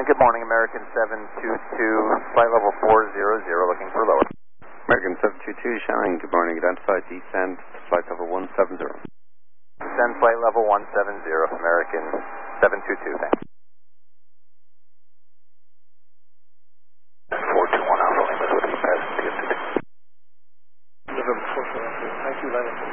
Good morning, American 722, flight level 400, looking for lower. American 722, Shannon, good morning. Identify descent, flight level 170. Descend flight level 170, American 722, thanks. 421 Alpha, Lima, with the passenger. November 4, thank you, Lennon.